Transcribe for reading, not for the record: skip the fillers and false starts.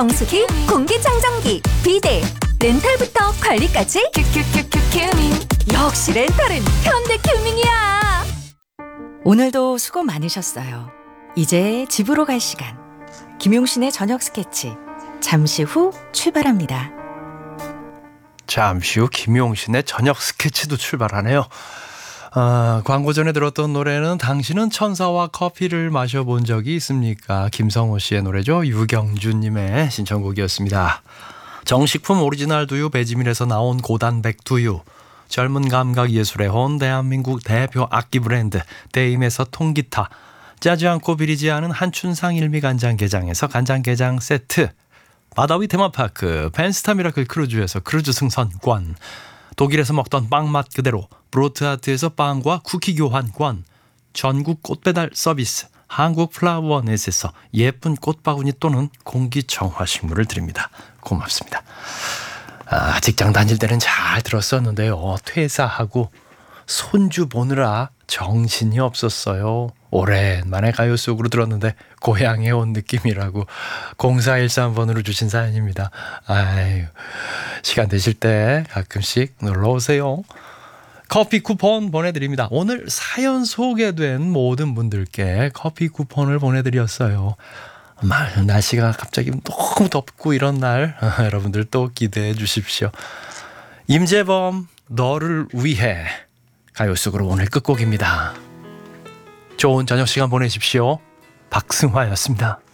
정수기, 공기청정기, 비데, 렌탈부터 관리까지 큐큐큐큐 큐밍. 역시 렌탈은 현대큐밍이야. 오늘도 수고 많으셨어요. 이제 집으로 갈 시간. 김용신의 저녁 스케치 잠시 후 출발합니다. 잠시 후 김용신의 저녁 스케치도 출발하네요. 광고 전에 들었던 노래는 당신은 천사와 커피를 마셔본 적이 있습니까? 김성호 씨의 노래죠. 유경준님의 신청곡이었습니다. 정식품 오리지널 두유 배지밀에서 나온 고단백 두유, 젊은 감각 예술의 혼 대한민국 대표 악기 브랜드 데임에서 통기타, 짜지 않고 비리지 않은 한춘상 일미간장게장에서 간장게장 세트, 바다위 테마파크 펜스타 미라클 크루즈에서 크루즈 승선권, 독일에서 먹던 빵 맛 그대로 브로트하트에서 빵과 쿠키 교환권, 전국 꽃배달 서비스 한국 플라워넷에서 예쁜 꽃바구니 또는 공기정화식물을 드립니다. 고맙습니다. 직장 다닐 때는 잘 들었었는데요. 퇴사하고 손주 보느라 정신이 없었어요. 오랜만에 가요 속으로 들었는데 고향에 온 느낌이라고 0413번으로 주신 사연입니다. 아유, 시간 되실 때 가끔씩 놀러오세요. 커피 쿠폰 보내드립니다. 오늘 사연 소개된 모든 분들께 커피 쿠폰을 보내드렸어요. 날씨가 갑자기 너무 덥고 이런 날 여러분들 또 기대해 주십시오. 임재범 너를 위해 가요 속으로 오늘 끝곡입니다. 좋은 저녁 시간 보내십시오. 박승화였습니다.